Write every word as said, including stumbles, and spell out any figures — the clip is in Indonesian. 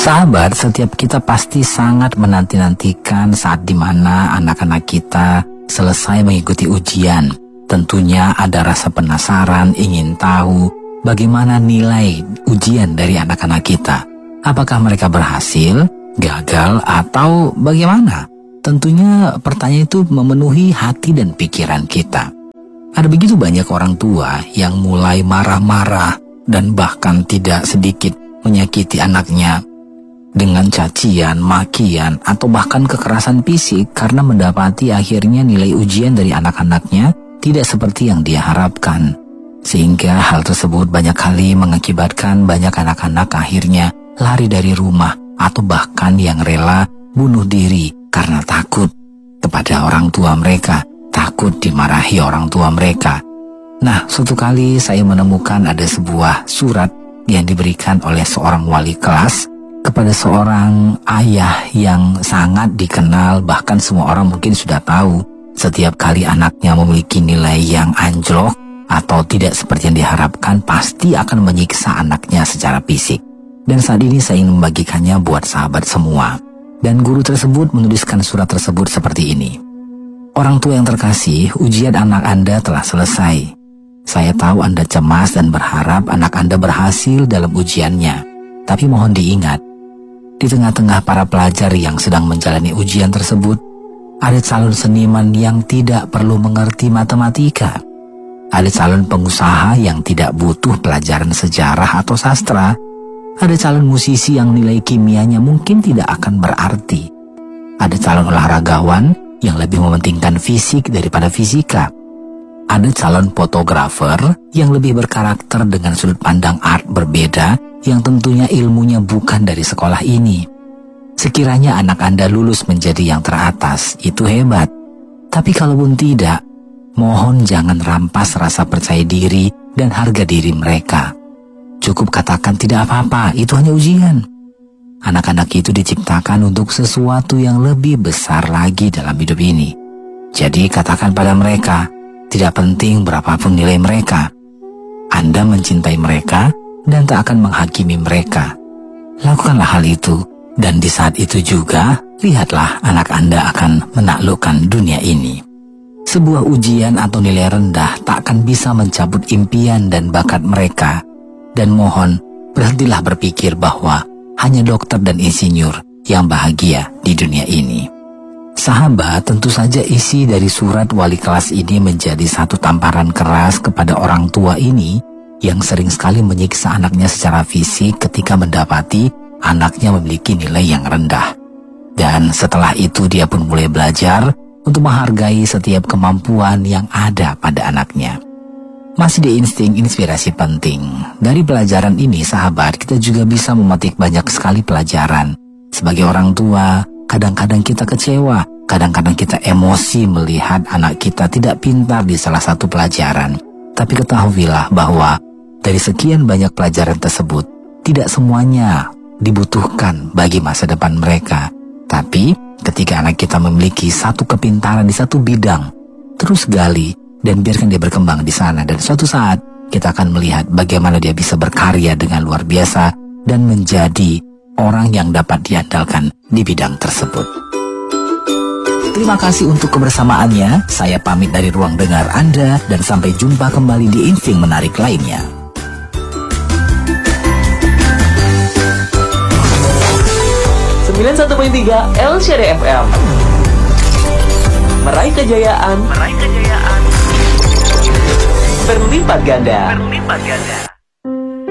Sahabat, setiap kita pasti sangat menanti-nantikan saat dimana anak-anak kita selesai mengikuti ujian. Tentunya ada rasa penasaran, ingin tahu bagaimana nilai ujian dari anak-anak kita. Apakah mereka berhasil, gagal, atau bagaimana? Tentunya pertanyaan itu memenuhi hati dan pikiran kita. Ada begitu banyak orang tua yang mulai marah-marah dan bahkan tidak sedikit menyakiti anaknya dengan cacian, makian, atau bahkan kekerasan fisik karena mendapati akhirnya nilai ujian dari anak-anaknya tidak seperti yang dia harapkan. Sehingga hal tersebut banyak kali mengakibatkan banyak anak-anak akhirnya lari dari rumah atau bahkan yang rela bunuh diri karena takut kepada orang tua mereka, takut dimarahi orang tua mereka. Nah, suatu kali saya menemukan ada sebuah surat yang diberikan oleh seorang wali kelas kepada seorang ayah yang sangat dikenal, bahkan semua orang mungkin sudah tahu setiap kali anaknya memiliki nilai yang anjlok atau tidak seperti yang diharapkan, pasti akan menyiksa anaknya secara fisik. Dan saat ini saya ingin membagikannya buat sahabat semua. Dan guru tersebut menuliskan surat tersebut seperti ini. Orang tua yang terkasih, ujian anak Anda telah selesai. Saya tahu Anda cemas dan berharap anak Anda berhasil dalam ujiannya. Tapi mohon diingat, di tengah-tengah para pelajar yang sedang menjalani ujian tersebut, ada calon seniman yang tidak perlu mengerti matematika. Ada calon pengusaha yang tidak butuh pelajaran sejarah atau sastra. Ada calon musisi yang nilai kimianya mungkin tidak akan berarti. Ada calon olahragawan yang lebih mementingkan fisik daripada fisika. Ada calon fotografer yang lebih berkarakter dengan sudut pandang art berbeda, yang tentunya ilmunya bukan dari sekolah ini. Sekiranya anak Anda lulus menjadi yang teratas, itu hebat. Tapi kalaupun tidak, mohon jangan rampas rasa percaya diri dan harga diri mereka. Cukup katakan tidak apa-apa, itu hanya ujian. Anak-anak itu diciptakan untuk sesuatu yang lebih besar lagi dalam hidup ini. Jadi katakan pada mereka, tidak penting berapapun nilai mereka. Anda mencintai mereka dan tak akan menghakimi mereka. Lakukanlah hal itu, dan di saat itu juga, lihatlah anak Anda akan menaklukkan dunia ini. Sebuah ujian atau nilai rendah tak akan bisa mencabut impian dan bakat mereka. Dan mohon, berhentilah berpikir bahwa hanya dokter dan insinyur yang bahagia di dunia ini. Sahabat, tentu saja isi dari surat wali kelas ini menjadi satu tamparan keras kepada orang tua ini yang sering sekali menyiksa anaknya secara fisik ketika mendapati anaknya memiliki nilai yang rendah. Dan setelah itu dia pun mulai belajar untuk menghargai setiap kemampuan yang ada pada anaknya. Masih di insting inspirasi penting. Dari pelajaran ini, sahabat, kita juga bisa memetik banyak sekali pelajaran. Sebagai orang tua, kadang-kadang kita kecewa, kadang-kadang kita emosi melihat anak kita tidak pintar di salah satu pelajaran. Tapi ketahuilah bahwa dari sekian banyak pelajaran tersebut, tidak semuanya dibutuhkan bagi masa depan mereka. Tapi ketika anak kita memiliki satu kepintaran di satu bidang, terus gali dan biarkan dia berkembang di sana. Dan suatu saat kita akan melihat bagaimana dia bisa berkarya dengan luar biasa dan menjadi orang yang dapat diandalkan di bidang tersebut. Terima kasih untuk kebersamaannya. Saya pamit dari ruang dengar Anda dan sampai jumpa kembali di Insting Menarik lainnya. sembilan puluh satu koma tiga L C D F M. Meraih kejayaan, meraih kejayaan berlipat ganda. Berlipat ganda.